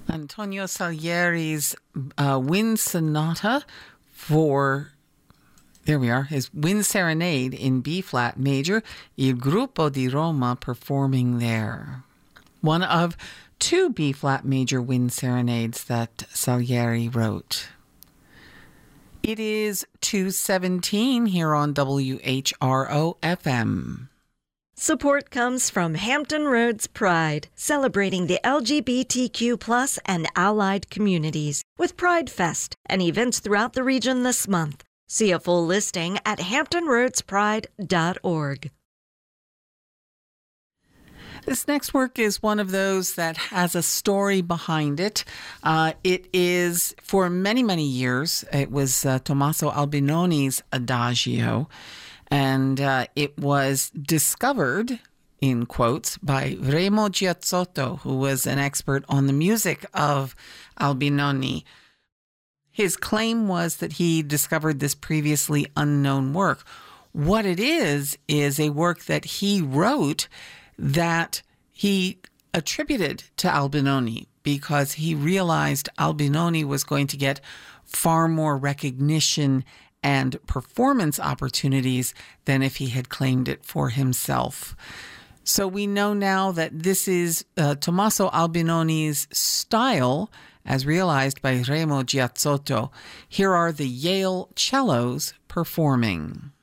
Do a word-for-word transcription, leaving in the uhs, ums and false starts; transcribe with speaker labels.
Speaker 1: Antonio Salieri's uh, Wind Sonata for, there we are, his Wind Serenade in B-flat major, Il Gruppo di Roma performing there. One of two B-flat major wind serenades that Salieri wrote. It is two seventeen here on W H R O F M.
Speaker 2: Support comes from Hampton Roads Pride, celebrating the L G B T Q plus and allied communities with Pride Fest and events throughout the region this month. See a full listing at hampton roads pride dot org.
Speaker 1: This next work is one of those that has a story behind it. Uh, it is, for many, many years, it was uh, Tommaso Albinoni's Adagio. And uh, it was discovered, in quotes, by Remo Giazzotto, who was an expert on the music of Albinoni. His claim was that he discovered this previously unknown work. What it is, is a work that he wrote that he attributed to Albinoni because he realized Albinoni was going to get far more recognition and performance opportunities than if he had claimed it for himself. So we know now that this is uh, Tommaso Albinoni's style, as realized by Remo Giazzotto. Here are the Yale cellos performing.